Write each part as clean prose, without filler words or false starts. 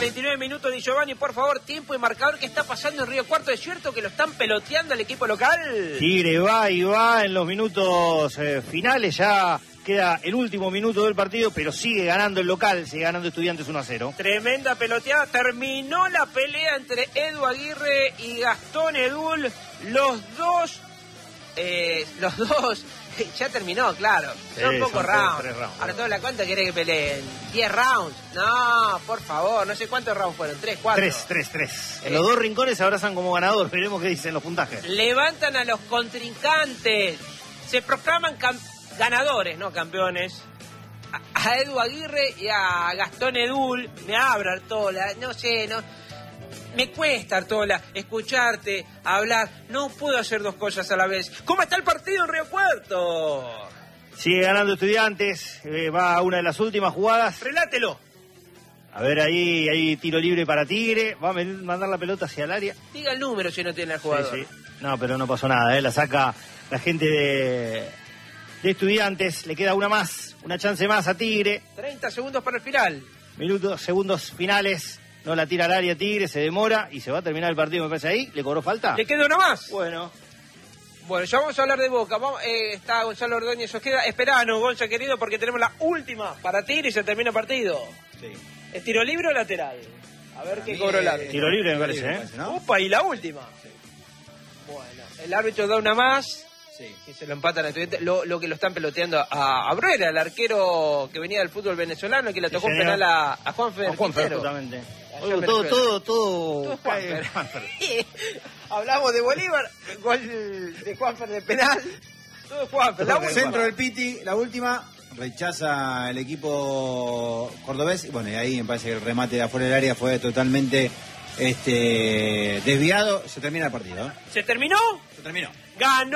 39 minutos de Giovanni, por favor, tiempo y marcador. ¿Qué está pasando en Río Cuarto? ¿Es cierto que lo están peloteando al equipo local? Tigre va y va en los minutos finales, ya queda el último minuto del partido, pero sigue ganando el local, sigue ganando Estudiantes 1-0. Tremenda peloteada, terminó la pelea entre Edu Aguirre y Gastón Edul, los dos, ya terminó, claro, son pocos rounds. Ahora toda la cuenta quiere que peleen 10 rounds, no, por favor, no sé cuántos rounds fueron, 3, 4. 3. En los dos rincones se abrazan como ganador, veremos qué dicen los puntajes. Levantan a los contrincantes, se proclaman ganadores, no campeones. A Edu Aguirre y a Gastón Edul. Me habla Artola, no sé, me cuesta, Artola, escucharte, hablar. No puedo hacer dos cosas a la vez. ¿Cómo está el partido en Río Cuarto? Sigue ganando Estudiantes, va a una de las últimas jugadas. Relátelo. A ver, ahí tiro libre para Tigre, va a mandar la pelota hacia el área. Diga el número si no tiene el jugador. Sí. No, pero no pasó nada, la saca la gente de Estudiantes, le queda una chance más a Tigre. 30 segundos para el final. Segundos finales, no la tira al área Tigre, se demora y se va a terminar el partido, me parece ahí. ¿Le cobró falta? ¿Le queda una más? Bueno, ya vamos a hablar de Boca. Está Gonzalo Ordóñez Ojeda. Esperanos, Gonza querido, porque tenemos la última para Tigre y se termina el partido. Sí. ¿Es tiro libre o lateral? A ver qué cobró el árbitro. Tiro libre me parece, ¿no? Opa, y la última. Sí. Bueno, el árbitro da una más. Sí. Y se lo empatan a Estudiantes. Lo que lo están peloteando a Bruera, el arquero que venía del fútbol venezolano, que le tocó un penal a Juanfer. Justamente. Todo Juanfer. Hablamos de Bolívar, gol de Juanfer de penal. Todo Juanfer. Centro del Piti, la última. Rechaza el equipo cordobés. Bueno, y ahí me parece que el remate de afuera del área fue totalmente desviado. Se termina el partido. ¿Se terminó? Se terminó. Ganó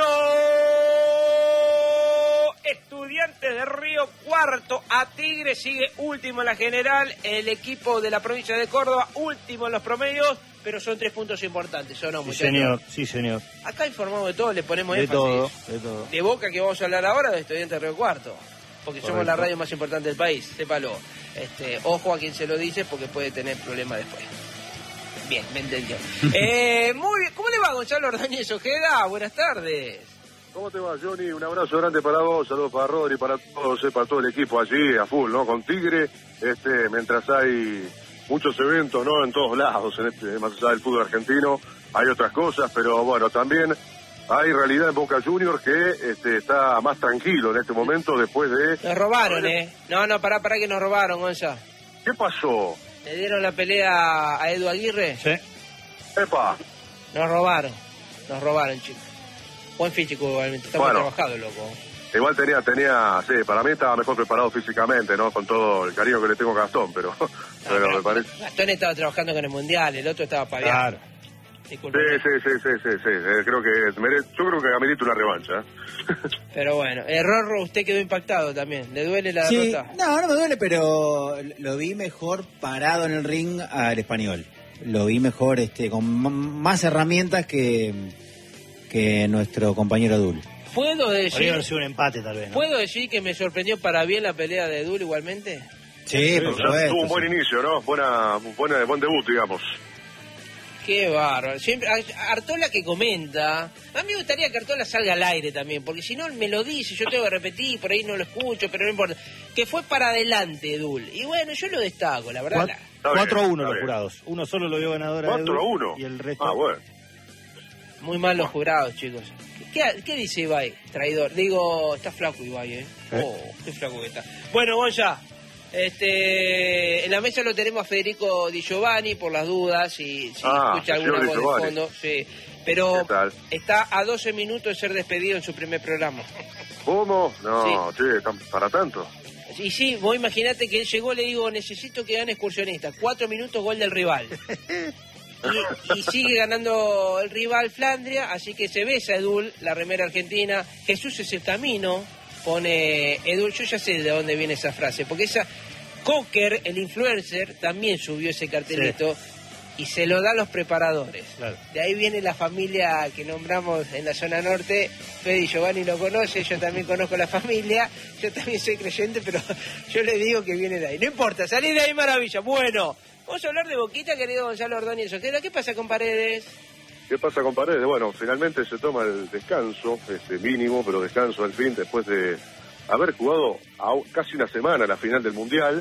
Estudiantes de Río Cuarto a Tigre, sigue último en la general, el equipo de la provincia de Córdoba, último en los promedios, pero son 3 puntos importantes, ¿o no, muchachos? Sí, señor. Acá informamos de todo, le ponemos de énfasis. De todo. De Boca, que vamos a hablar ahora, de Estudiantes de Río Cuarto, porque Correcto. somos la radio más importante del país, sépalo. Ojo a quien se lo dice, porque puede tener problemas después. Bien, me entendió. Muy bien. ¿Cómo le va, Gonzalo Ordóñez Ojeda? Buenas tardes. ¿Cómo te va, Johnny? Un abrazo grande para vos, saludos para Rodri, para todo el equipo allí, a full, ¿no? Con Tigre, mientras hay muchos eventos, ¿no? En todos lados, más allá del fútbol argentino, hay otras cosas, pero bueno, también hay realidad en Boca Juniors que está más tranquilo en este momento después de... Nos robaron, No, pará que nos robaron, Gonza. ¿Qué pasó? ¿Le dieron la pelea a Edu Aguirre? Sí. ¡Epa! Nos robaron, chicos. Buen físico igualmente, está muy trabajado, loco. Igual sí, para mí estaba mejor preparado físicamente, ¿no? Con todo el cariño que le tengo a Gastón, pero me parece... Gastón estaba trabajando con el Mundial, el otro estaba paviando. Claro. Disculpe. Sí. Creo que amerita una revancha. Pero bueno, Rorro, usted quedó impactado también. ¿Le duele la derrota? No me duele, pero lo vi mejor parado en el ring al Español. Lo vi mejor, con más herramientas que nuestro compañero Dul. ¿Puedo decir? Podría haber sido un empate, tal vez, ¿no? ¿Puedo decir que me sorprendió para bien la pelea de Dul igualmente? Sí, por supuesto. Tuvo un buen inicio, ¿no? Buen debut, digamos. Qué bárbaro. Siempre, Artola que comenta. A mí me gustaría que Artola salga al aire también, porque si no me lo dice, yo tengo que repetir, por ahí no lo escucho, pero no importa. Que fue para adelante, Dul. Y bueno, yo lo destaco, la verdad. 4-1 los jurados. Uno solo lo vio ganador a Dul. 4-1. Y el resto... bueno. Muy mal los jurados, chicos. ¿Qué dice Ibai? Traidor. Digo, está flaco Ibai, qué flaco que está. Bueno, Gonza. En la mesa lo tenemos a Federico Di Giovanni por las dudas, si escucha alguna voz de fondo, sí. Pero está a 12 minutos de ser despedido en su primer programa. ¿Cómo? No, sí. ¿Para tanto? Y sí, vos imaginate que él llegó, le digo, necesito que gane Excursionista. 4 minutos, gol del rival. Y sigue ganando el rival Flandria, así que se besa Edul, la remera argentina. Jesús es el camino, pone Edul. Yo ya sé de dónde viene esa frase, porque Cocker, el influencer, también subió ese cartelito y se lo da a los preparadores. Claro. De ahí viene la familia que nombramos en la zona norte. Fede y Giovanni lo conoce, yo también conozco la familia, yo también soy creyente, pero yo le digo que viene de ahí. No importa, salí de ahí, maravilla. Bueno, Vamos a hablar de Boquita, querido Gonzalo Ordóñez Ojeda. ¿Qué pasa con Paredes? ¿Qué pasa con Paredes? Bueno, finalmente se toma el descanso, mínimo, pero descanso al fin, después de haber jugado casi una semana la final del Mundial.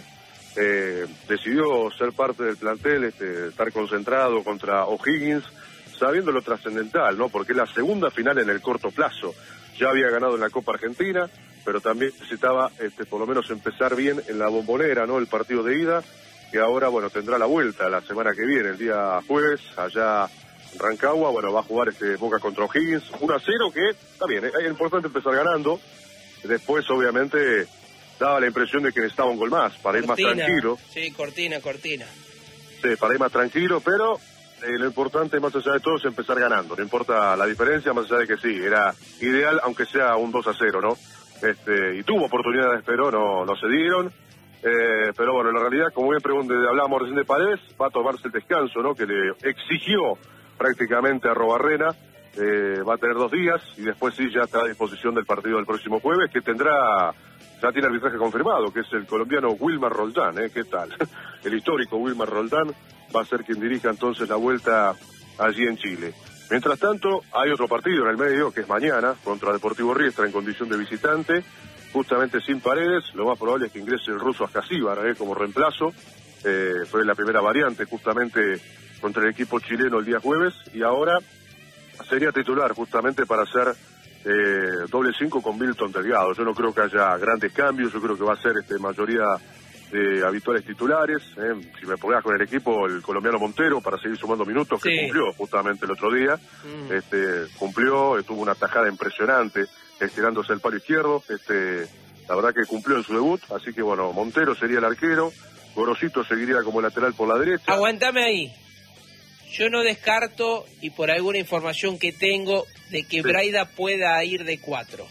Decidió ser parte del plantel, estar concentrado contra O'Higgins, sabiendo lo trascendental, ¿no? Porque es la segunda final en el corto plazo. Ya había ganado en la Copa Argentina, pero también necesitaba por lo menos empezar bien en la Bombonera, ¿no? El partido de ida, que ahora, bueno, tendrá la vuelta la semana que viene, el día jueves, allá en Rancagua. Bueno, va a jugar Boca contra O'Higgins, 1-0, que está bien, es importante empezar ganando. Después, obviamente, daba la impresión de que necesitaba un gol más, para ir más tranquilo. Sí, Cortina. Sí, para ir más tranquilo, pero lo importante, más allá de todo, es empezar ganando. No importa la diferencia, más allá de que sí, era ideal, aunque sea un 2-0, ¿no? Y tuvo oportunidades, pero no se dieron. Pero bueno, en la realidad, como bien hablábamos recién de Paredes, va a tomarse el descanso, ¿no? Que le exigió prácticamente a Arrobarrena. Va a tener 2 días y después sí ya está a disposición del partido del próximo jueves, que ya tiene arbitraje confirmado, que es el colombiano Wilmar Roldán. ¿Qué tal? El histórico Wilmar Roldán va a ser quien dirija entonces la vuelta allí en Chile. Mientras tanto, hay otro partido en el medio, que es mañana, contra Deportivo Riestra en condición de visitante, justamente sin Paredes. Lo más probable es que ingrese el ruso Ascasíbar como reemplazo. Fue la primera variante justamente contra el equipo chileno el día jueves, y ahora sería titular justamente para hacer doble 5 con Milton Delgado. Yo no creo que haya grandes cambios, yo creo que va a ser mayoría de habituales titulares. Si me pongas con el equipo, el colombiano Montero, para seguir sumando minutos, que cumplió justamente el otro día. Cumplió, tuvo una tajada impresionante, estirándose el palo izquierdo. La verdad que cumplió en su debut, así que bueno, Montero sería el arquero, Gorosito seguiría como lateral por la derecha. Aguantame ahí. Yo no descarto, y por alguna información que tengo, de que Braida pueda ir de 4.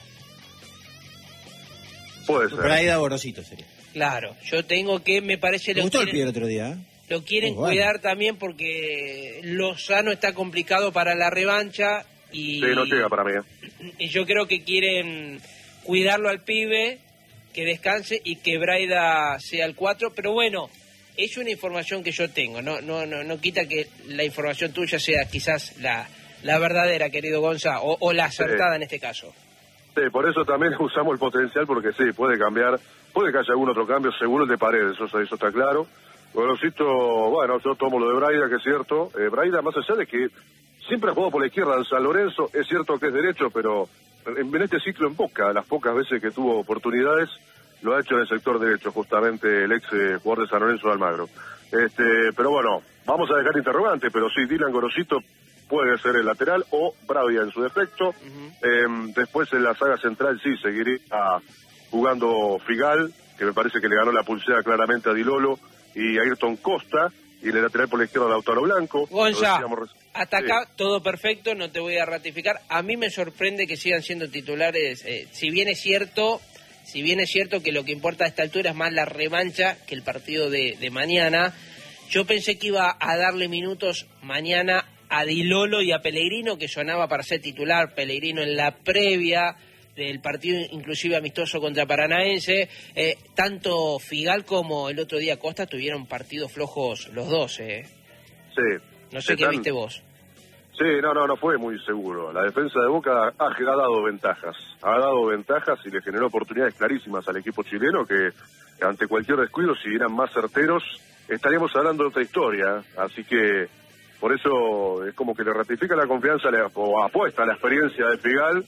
Puede ser. Braida Gorosito sería. Claro, yo tengo que, me parece... Me gustó el pie el otro día, Lo quieren cuidar también porque Lozano está complicado para la revancha y... Sí, no llega para mí. Y yo creo que quieren cuidarlo al pibe, que descanse y que Braida sea el 4, pero bueno... Es una información que yo tengo, no quita que la información tuya sea quizás la verdadera, querido Gonza, o la acertada en este caso. Sí, por eso también usamos el potencial, porque sí, puede cambiar, puede que haya algún otro cambio, seguro el de Paredes, eso está claro. Gorosito, bueno, yo tomo lo de Braida, que es cierto. Braida, más allá de que siempre ha jugado por la izquierda en San Lorenzo, es cierto que es derecho, pero en este ciclo en Boca, las pocas veces que tuvo oportunidades, lo ha hecho en el sector derecho, justamente el ex jugador de San Lorenzo de Almagro. Pero bueno, vamos a dejar interrogante, pero sí, Dylan Gorosito puede ser el lateral, o Braida en su defecto. Después en la saga central sí seguiría jugando Figal, que me parece que le ganó la pulsera claramente a Di Lolo y a Ayrton Costa, y el lateral por la izquierda Lautaro Blanco. Gonza, hasta acá todo perfecto, no te voy a ratificar. A mí me sorprende que sigan siendo titulares, si bien es cierto que lo que importa a esta altura es más la revancha que el partido de mañana. Yo pensé que iba a darle minutos mañana a Di Lolo y a Pellegrino, que sonaba para ser titular. Pellegrino en la previa del partido inclusive amistoso contra Paranaense. Tanto Figal como el otro día Costa tuvieron partidos flojos los dos. Sí. No sé qué viste vos. Sí, no fue muy seguro. La defensa de Boca ha dado ventajas y le generó oportunidades clarísimas al equipo chileno, que ante cualquier descuido, si eran más certeros, estaríamos hablando de otra historia. Así que por eso es como que le ratifica la confianza o apuesta a la experiencia de Figal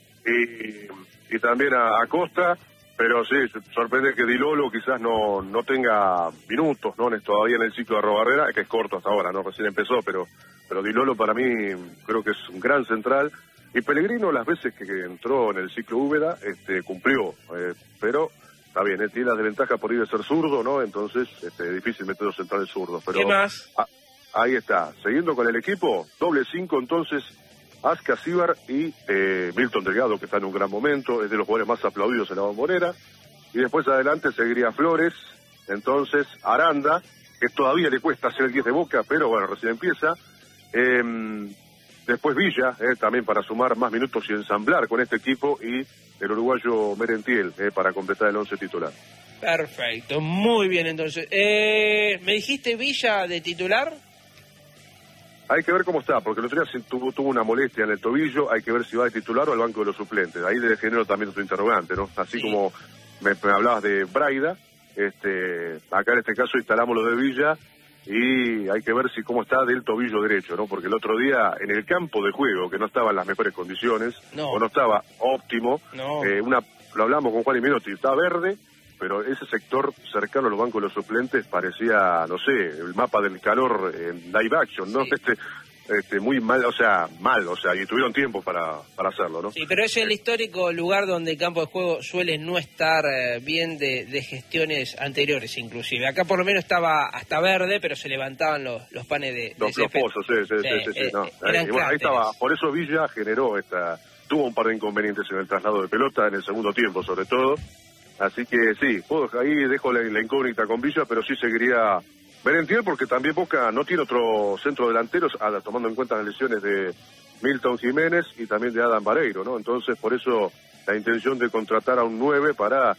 y también a Costa. Pero sí, sorprende que Di Lolo quizás no tenga minutos, ¿no? Todavía en el ciclo de Arrobarrena, que es corto hasta ahora, ¿no? Recién empezó, pero Di Lolo para mí creo que es un gran central. Y Pellegrino, las veces que entró en el ciclo Úbeda, cumplió. Pero está bien, tiene la desventaja por ir de ser zurdo, ¿no? Entonces es difícil meter los centrales zurdos. Pero, ¿qué más? Ahí está. Siguiendo con el equipo, doble 5 entonces... Ascasíbar y Milton Delgado, que está en un gran momento, es de los jugadores más aplaudidos en la Bombonera. Y después adelante seguiría Flores, entonces Aranda, que todavía le cuesta ser el 10 de Boca, pero bueno, recién empieza. Después Villa, también para sumar más minutos y ensamblar con este equipo, y el uruguayo Merentiel, para completar el 11 titular. Perfecto, muy bien entonces. ¿Me dijiste Villa de titular? Hay que ver cómo está, porque el otro día tuvo una molestia en el tobillo, hay que ver si va de titular o al banco de los suplentes. Ahí le genero también otro interrogante, ¿no? Así sí. Como me hablabas de Braida, acá en este caso instalamos lo de Villa y hay que ver si cómo está del tobillo derecho, ¿no? Porque el otro día en el campo de juego, que no estaba en las mejores condiciones, o no estaba óptimo, lo hablamos con Juan y Menotti, estaba verde, pero ese sector cercano a los bancos de los suplentes parecía, no sé, el mapa del calor en live action, ¿no? Sí. Muy mal, y tuvieron tiempo para hacerlo, ¿no? Sí, pero es el histórico lugar donde el campo de juego suele no estar bien de gestiones anteriores, inclusive. Acá por lo menos estaba hasta verde, pero se levantaban los panes de los pozos, sí. No. Ahí estaba, por eso Villa generó tuvo un par de inconvenientes en el traslado de pelota, en el segundo tiempo sobre todo. Así que sí, ahí dejo la incógnita con Villa, pero sí seguiría Merentiel, porque también Boca no tiene otro centro delantero, tomando en cuenta las lesiones de Milton Jiménez y también de Adam Vareiro, ¿no? Entonces, por eso la intención de contratar a un 9 para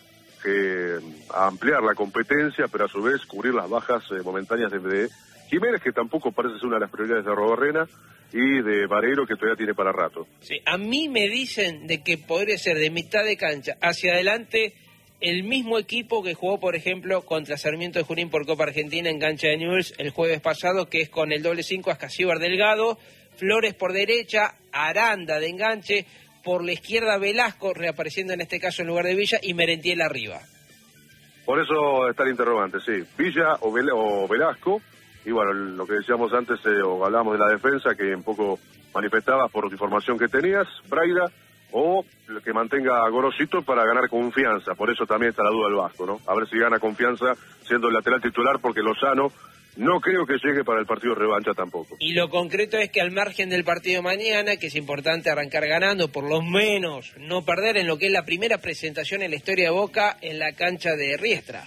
ampliar la competencia, pero a su vez cubrir las bajas momentáneas de Jiménez, que tampoco parece ser una de las prioridades de Arrobarrena, y de Vareiro, que todavía tiene para rato. Sí, a mí me dicen de que podría ser de mitad de cancha hacia adelante el mismo equipo que jugó, por ejemplo, contra Sarmiento de Junín por Copa Argentina en cancha de Newell's el jueves pasado, que es con el doble 5 Ascasíbar Delgado, Flores por derecha, Aranda de enganche, por la izquierda Velasco, reapareciendo en este caso en lugar de Villa, y Merentiel arriba. Por eso está el interrogante, sí, Villa o Velasco, y bueno, lo que decíamos antes, o hablábamos de la defensa, que un poco manifestabas por la información que tenías, Braida, o que mantenga a Gorosito para ganar confianza. Por eso también está la duda del Vasco, ¿no? A ver si gana confianza siendo el lateral titular, porque Lozano no creo que llegue para el partido de revancha tampoco. Y lo concreto es que al margen del partido mañana, que es importante arrancar ganando, por lo menos no perder en lo que es la primera presentación en la historia de Boca en la cancha de Riestra.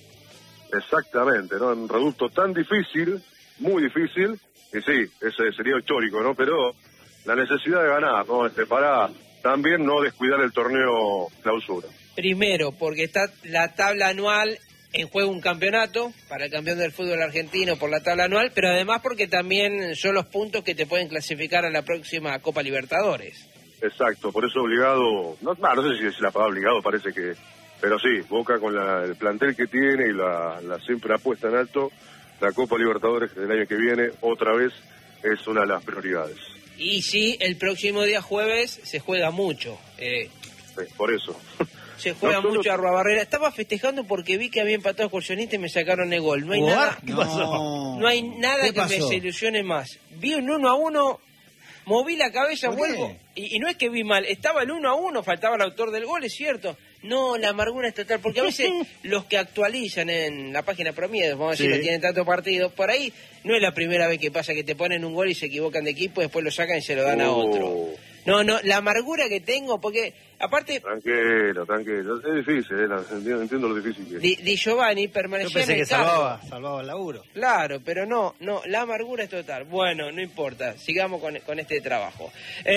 Exactamente, ¿no? Un reducto tan difícil, muy difícil, y sí, ese sería histórico, ¿no? Pero la necesidad de ganar, ¿no? Para también no descuidar el torneo clausura. Primero, porque está la tabla anual en juego, un campeonato para el campeón del fútbol argentino por la tabla anual, pero además porque también son los puntos que te pueden clasificar a la próxima Copa Libertadores. Exacto, por eso obligado, no sé si es la palabra obligado, parece que, pero sí, Boca con el plantel que tiene y la siempre apuesta en alto, la Copa Libertadores del año que viene, otra vez, es una de las prioridades. Y sí, el próximo día jueves se juega mucho. Sí, por eso. Se juega mucho a Arrobarrena. Estaba festejando porque vi que había empatado Excursionista y me sacaron el gol. No hay nada. ¿Qué pasó? No hay nada que me desilusione más. Vi un 1-1, moví la cabeza, vuelvo. Y no es que vi mal, estaba el 1-1, faltaba el autor del gol, es cierto. No, la amargura es total, porque a veces los que actualizan en la página Promiedo, vamos a decir, no tienen tanto partido, por ahí no es la primera vez que pasa que te ponen un gol y se equivocan de equipo, después lo sacan y se lo dan a otro. No, la amargura que tengo, porque aparte... Tranquilo, es difícil, entiendo lo difícil que es. Di Giovanni permanecía en el cargo. Salvaba el laburo. Claro, pero no, la amargura es total. Bueno, no importa, sigamos con este trabajo.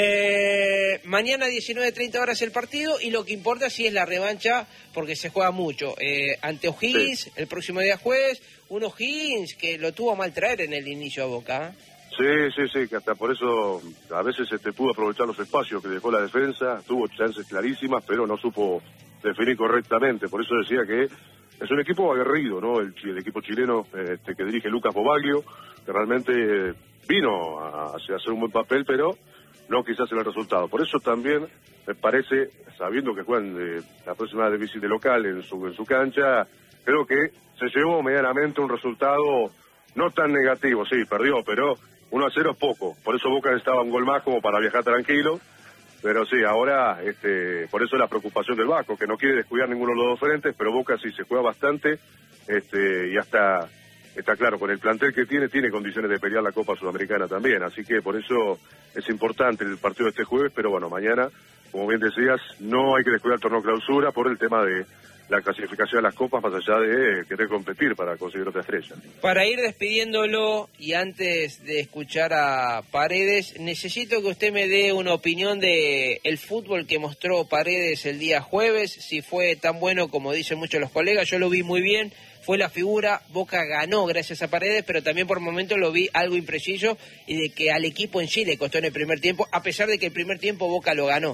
Mañana 19:30 horas el partido, y lo que importa sí es la revancha, porque se juega mucho. Ante O'Higgins, el próximo día jueves, un O'Higgins que lo tuvo a mal traer en el inicio a Boca. Sí, que hasta por eso a veces pudo aprovechar los espacios que dejó la defensa, tuvo chances clarísimas, pero no supo definir correctamente. Por eso decía que es un equipo aguerrido, ¿no? El equipo chileno que dirige Lucas Bobaglio, que realmente vino a hacer un buen papel, pero no quizás en el resultado. Por eso también me parece, sabiendo que juegan la próxima de visita local en su cancha, creo que se llevó medianamente un resultado no tan negativo. Sí, perdió, pero 1-0 es poco, por eso Boca necesitaba un gol más como para viajar tranquilo, pero sí, ahora, por eso la preocupación del Vasco, que no quiere descuidar ninguno de los dos frentes, pero Boca sí se juega bastante, y hasta, está claro, con el plantel que tiene condiciones de pelear la Copa Sudamericana también, así que por eso es importante el partido de este jueves, pero bueno, mañana, como bien decías, no hay que descuidar el torneo clausura por el tema de la clasificación a las copas más allá de querer competir para conseguir otra estrella. Para ir despidiéndolo y antes de escuchar a Paredes, necesito que usted me dé una opinión de el fútbol que mostró Paredes el día jueves, si fue tan bueno como dicen muchos los colegas. Yo lo vi muy bien, fue la figura, Boca ganó gracias a Paredes, pero también por momentos lo vi algo impreciso y de que al equipo en sí le costó en el primer tiempo, a pesar de que el primer tiempo Boca lo ganó.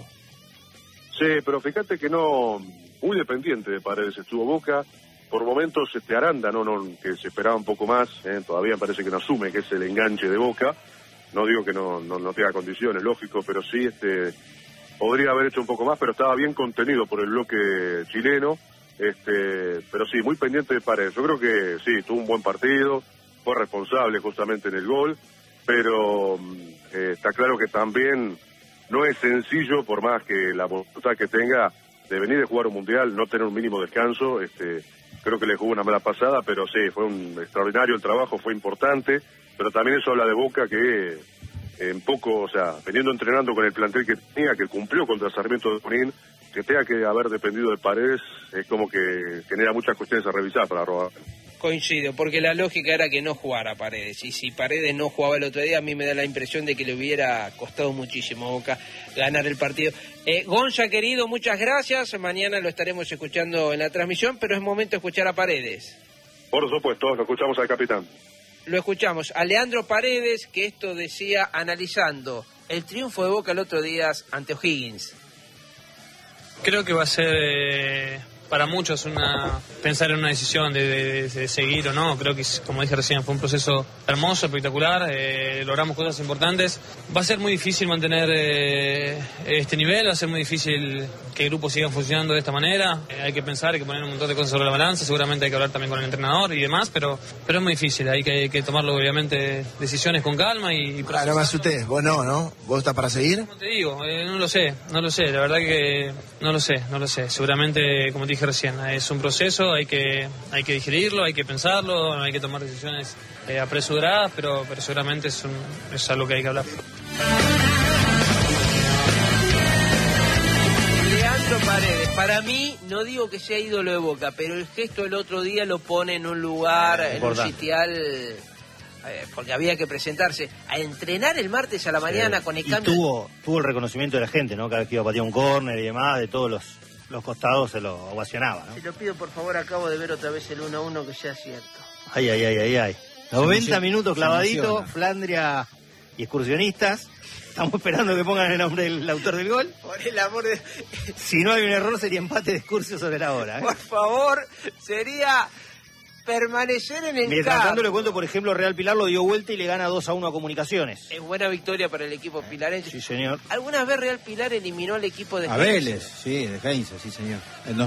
Sí, pero fíjate que no, muy dependiente de Paredes estuvo Boca, por momentos Aranda, que se esperaba un poco más, todavía parece que no asume que es el enganche de Boca, no digo que no tenga condiciones, lógico, pero sí podría haber hecho un poco más, pero estaba bien contenido por el bloque chileno, pero sí, muy pendiente de Paredes. Yo creo que sí, tuvo un buen partido, fue responsable justamente en el gol, pero está claro que también no es sencillo, por más que la voluntad que tenga de venir a jugar un mundial, no tener un mínimo descanso. Creo que le jugó una mala pasada, pero sí, fue un extraordinario el trabajo, fue importante, pero también eso habla de Boca que en poco, o sea, veniendo entrenando con el plantel que tenía, que cumplió contra Sarmiento de Junín, que tenga que haber dependido de Paredes, es como que genera muchas cuestiones a revisar para robar. Coincido, porque la lógica era que no jugara Paredes, y si Paredes no jugaba el otro día, a mí me da la impresión de que le hubiera costado muchísimo a Boca ganar el partido. Gonza, querido, muchas gracias, mañana lo estaremos escuchando en la transmisión, pero es momento de escuchar a Paredes. Por supuesto, lo escuchamos al capitán. Lo escuchamos a Leandro Paredes, que esto decía analizando el triunfo de Boca el otro día ante O'Higgins. Creo que va a ser para muchos pensar en una decisión de seguir o no. Creo que, como dije recién, fue un proceso hermoso, espectacular, logramos cosas importantes. Va a ser muy difícil mantener este nivel, va a ser muy difícil que el grupo siga funcionando de esta manera. Hay que pensar, hay que poner un montón de cosas sobre la balanza, seguramente hay que hablar también con el entrenador y demás, pero es muy difícil, hay que tomarlo obviamente decisiones con calma y no me asusté, vos no, vos estás para seguir. No te digo, no lo sé, la verdad que no lo sé, seguramente, como te dije recién, es un proceso, hay que digerirlo, hay que pensarlo, hay que tomar decisiones apresuradas, pero seguramente es algo que hay que hablar. Leandro Paredes, para mí, no digo que sea ídolo de Boca, pero el gesto del otro día lo pone en un lugar, en un sitial, porque había que presentarse a entrenar el martes a la mañana con el cambio. Y tuvo el reconocimiento de la gente, ¿no? Cada vez que iba a patear un córner y demás, de todos los costados se lo ovacionaba, ¿no? Se lo pido, por favor, acabo de ver otra vez el 1-1, que sea cierto. Ay. 90 minutos clavadito, Flandria y Excursionistas. Estamos esperando que pongan el nombre del autor del gol. Por el amor de... Si no hay un error, sería empate de Excursio sobre la hora. Por favor, sería permanecer en el Mientras campo. tanto, le cuento, por ejemplo, Real Pilar lo dio vuelta y le gana 2-1 a Comunicaciones. Es buena victoria para el equipo pilarense. Sí, señor. ¿Alguna vez Real Pilar eliminó al equipo de a Vélez? Sí, de Heinze, sí, señor. En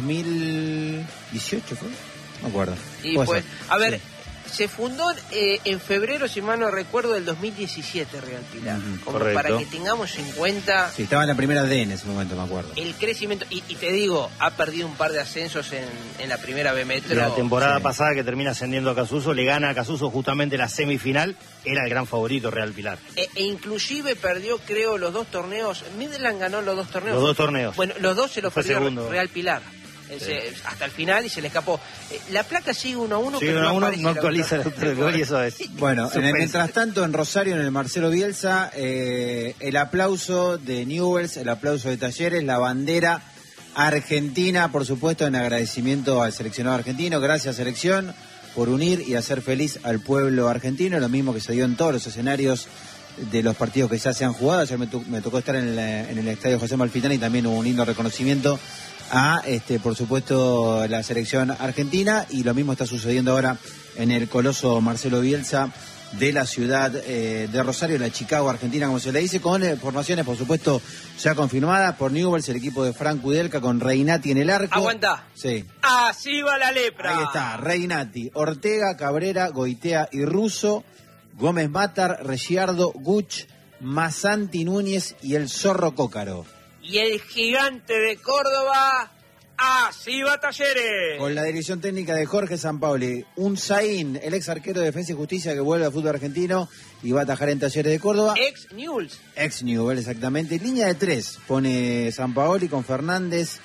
2018 fue, no me acuerdo. Y pues, a ver, se fundó en febrero, si mal no recuerdo, del 2017 Real Pilar. Como correcto. Para que tengamos en cuenta... Sí, estaba en la primera D en ese momento, me acuerdo. El crecimiento, y te digo, ha perdido un par de ascensos en la primera B Metro. La temporada pasada, que termina ascendiendo a Casuso, le gana a Casuso justamente la semifinal, era el gran favorito Real Pilar. E inclusive perdió, creo, los dos torneos. Midland ganó los dos torneos. Los dos torneos. Bueno, los dos se los fue perdió segundo. Real Pilar. Hasta el final y se le escapó. La placa sigue 1-1, sigue pero 1-1, no actualiza el gol y eso es. Bueno, mientras tanto en Rosario, en el Marcelo Bielsa, el aplauso de Newell's, el aplauso de Talleres, la bandera argentina, por supuesto, en agradecimiento al seleccionado argentino. Gracias, selección, por unir y hacer feliz al pueblo argentino, lo mismo que se dio en todos los escenarios de los partidos que ya se han jugado. Ayer me tocó estar en el estadio José Amalfitani y también hubo un lindo reconocimiento a, por supuesto, la selección argentina, y lo mismo está sucediendo ahora en el coloso Marcelo Bielsa de la ciudad de Rosario, la Chicago Argentina, como se le dice, con formaciones, por supuesto, ya confirmadas por Newell's, el equipo de Frank Kudelka, con Reinati en el arco. Aguantá. Sí. Así va la lepra. Ahí está, Reinati, Ortega, Cabrera, Goitea y Russo, Gómez Matar, Reggiardo, Guch, Masanti Núñez y el Zorro Cócaro. Y el gigante de Córdoba, así va Talleres. Con la dirección técnica de Jorge Sampaoli, un Zain, el ex arquero de Defensa y Justicia que vuelve al fútbol argentino y va a atajar en Talleres de Córdoba. Ex Newell's. Ex Newell's, exactamente. Línea de 3 pone Sampaoli con Fernández,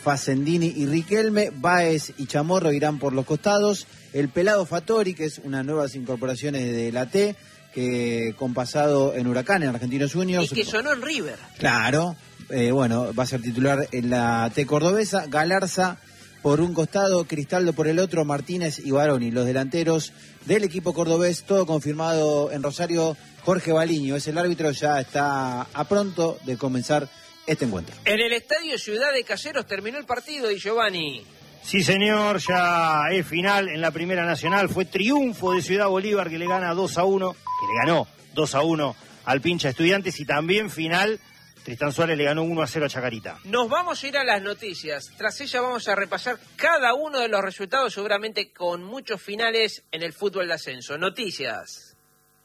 Facendini y Riquelme. Báez y Chamorro irán por los costados. El Pelado Fattori, que es unas nuevas incorporaciones de la T, que con pasado en Huracán, en Argentinos Juniors. Y que sonó en River. Claro, bueno, va a ser titular en la T cordobesa. Galarza por un costado, Cristaldo por el otro, Martínez y Baroni, los delanteros del equipo cordobés. Todo confirmado en Rosario. Jorge Baliño es el árbitro, ya está a pronto de comenzar este encuentro. En el Estadio Ciudad de Caseros terminó el partido, Di Giovanni. Sí, señor, ya es final en la Primera Nacional. Fue triunfo de Ciudad Bolívar, que le gana 2-1, que le ganó 2-1 al Pincha Estudiantes, y también final, Tristán Suárez le ganó 1-0 a Chacarita. Nos vamos a ir a las noticias. Tras ella vamos a repasar cada uno de los resultados, seguramente con muchos finales en el fútbol de ascenso. Noticias.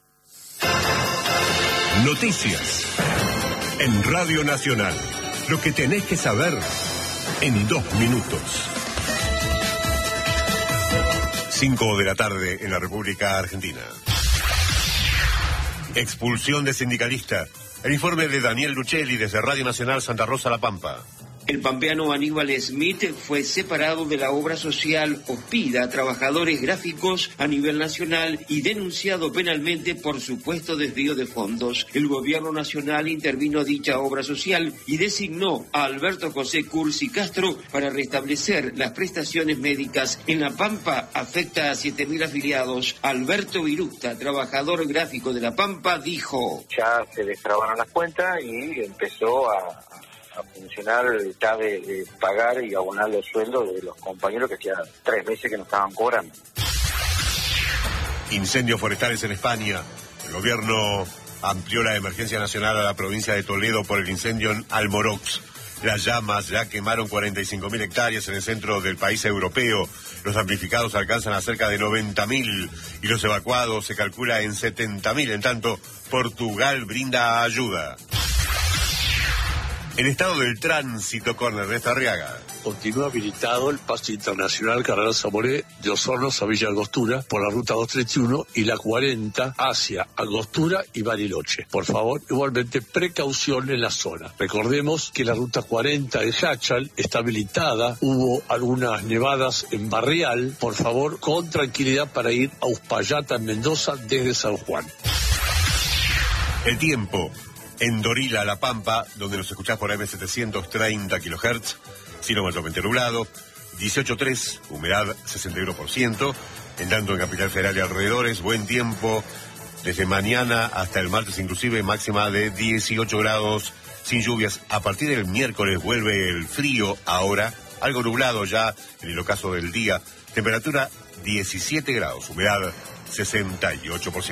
Noticias. En Radio Nacional. Lo que tenés que saber en 2 minutos. 5 de la tarde en la República Argentina. Expulsión de sindicalista. El informe de Daniel Lucelli desde Radio Nacional Santa Rosa La Pampa. El pampeano Aníbal Smith fue separado de la obra social Ospida a trabajadores gráficos a nivel nacional y denunciado penalmente por supuesto desvío de fondos. El gobierno nacional intervino dicha obra social y designó a Alberto José Cursi Castro para restablecer las prestaciones médicas. En La Pampa afecta a 7.000 afiliados. Alberto Viruta, trabajador gráfico de La Pampa, dijo: ya se destrabaron las cuentas y empezó a funcionar ya de pagar y abonar los sueldos de los compañeros que hacía 3 meses que no estaban cobrando. Incendios forestales en España. El gobierno amplió la emergencia nacional a la provincia de Toledo por el incendio en Almorox. Las llamas ya quemaron 45.000 hectáreas en el centro del país europeo. Los damnificados alcanzan a cerca de 90.000 y los evacuados se calcula en 70.000. En tanto, Portugal brinda ayuda. El estado del tránsito con Ernesto Arriaga. Continúa habilitado el paso internacional Carrera Zamoré de Osorno a Villa Angostura por la ruta 231 y la 40 hacia Angostura y Bariloche. Por favor, igualmente precaución en la zona. Recordemos que la ruta 40 de Hachal está habilitada. Hubo algunas nevadas en Barrial. Por favor, con tranquilidad para ir a Uspallata en Mendoza desde San Juan. El tiempo. En Dorila, La Pampa, donde nos escuchás por AM730 kHz, cielo mayormente nublado, 18.3, humedad 61%, en tanto en Capital Federal y alrededores, buen tiempo, desde mañana hasta el martes inclusive, máxima de 18 grados, sin lluvias. A partir del miércoles vuelve el frío ahora, algo nublado ya en el ocaso del día, temperatura 17 grados, humedad 68%.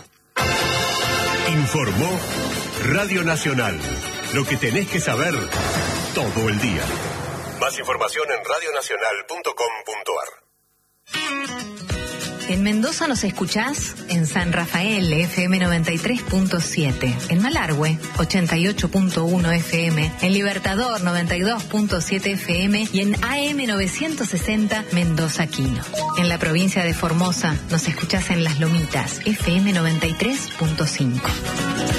Informó Radio Nacional. Lo que tenés que saber todo el día. Más información en radionacional.com.ar. En Mendoza nos escuchás en San Rafael, FM 93.7, en Malargüe, 88.1 FM, en Libertador, 92.7 FM y en AM 960 Mendoza Quino. En la provincia de Formosa nos escuchás en Las Lomitas, FM 93.5.